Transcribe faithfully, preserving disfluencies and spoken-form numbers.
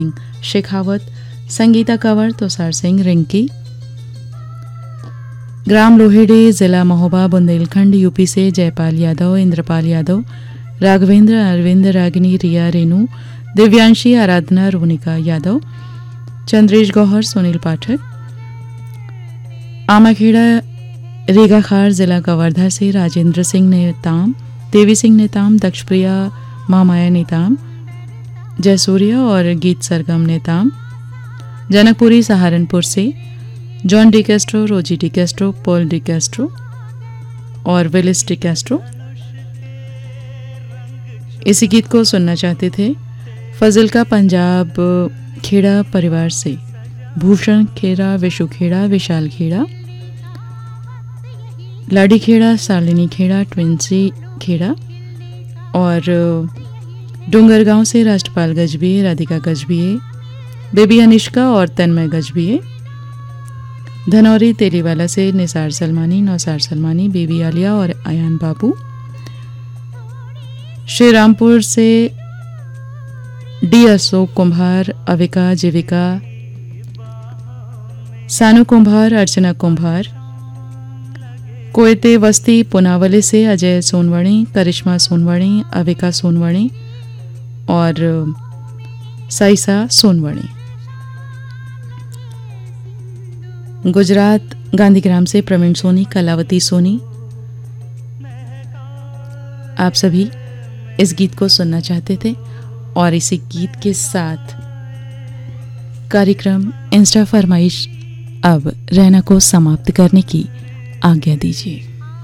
शेखावत, संगीता कंवर, तुषार सिंह, रिंकी। ग्राम लोहेड़ी, जिला महोबा, बुंदेलखंड, यूपी से जयपाल यादव, इंद्रपाल यादव, राघवेंद्र, अरविंद, रागिनी, रिया, रेनू, दिव्यांशी, आराधना, रोनिका यादव, चंद्रेश गौहर, सुनील पाठक। आमाखेड़ा, रेगाखार, जिला कवर्धा से राजेंद्र सिंह नेताम, देवी सिंह नेताम, दक्षप्रिया, मामाया नेताम, जयसूर्य और गीत सरगम नेताम। जनकपुरी, सहारनपुर से जॉन डी कैस्ट्रो, रोजी D Castro, Paul D Castro और विलिस डी कैस्ट्रो इसी गीत को सुनना चाहते थे। फजल का पंजाब खेड़ा परिवार से भूषण खेड़ा, विशु खेड़ा, विशाल खेड़ा, लाडी खेड़ा, शालिनी खेड़ा, ट्विंसी खेड़ा और डोंगरगांव से राष्ट्रपाल गजबिये, राधिका गजबिये, बेबी अनिष्का और तन्मय गजबिये। धनौरी तेलीवाला से निसार सलमानी, नौसार सलमानी, बेबी आलिया और आयान बाबू। श्री रामपुर से डी अशोक कुंभार, अविका, जीविका, सानू कुंभार, अर्चना कुंभार। कोयते वस्ती पुनावली से अजय सोनवणी, करिश्मा सोनवणी, अविका सोनवणी और साइसा सोनवणी। गुजरात गांधीग्राम से प्रवीण सोनी, कलावती सोनी। आप सभी इस गीत को सुनना चाहते थे और इसी गीत के साथ कार्यक्रम इंस्टा फरमाइश अब रहना को समाप्त करने की आज्ञा दीजिए।